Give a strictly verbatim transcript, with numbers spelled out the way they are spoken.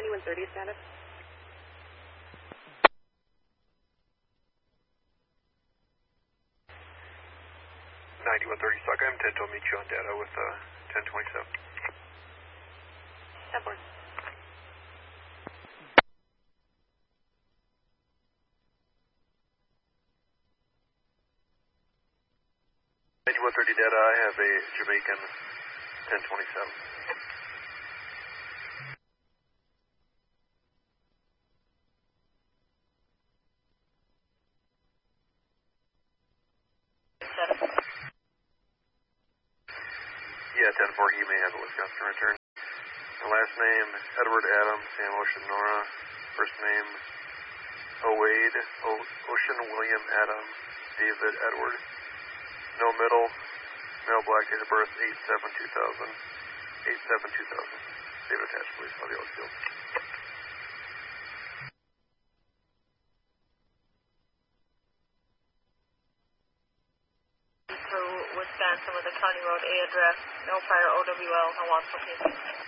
ninety-one thirty status. ninety-one thirty stock, I'm ten to meet you on data with uh, ten twenty-seven. ten four. ninety-one thirty data, I have a Jamaican ten twenty-seven. Yeah, ten four, he may have a Wisconsin return. The last name, Edward Adam, Sam Ocean Nora. First name, Owade, o- Ocean William Adam, David Edward. No middle, male black, date of birth, eight seven two thousand. eight seven two thousand. Save attached, please. I'll be able to field. Through Wisconsin with a County Road A address, no prior O W L, no loss location.